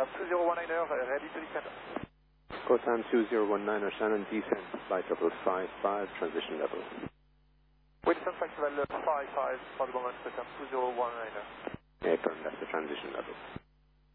COTAM 2019er, ready to descend. COTAM 2019er, Shannon descent, flight level 55, transition level. Wilson flight level 55 for the moment, COTAM 2019er. Aircraft, that's the transition level.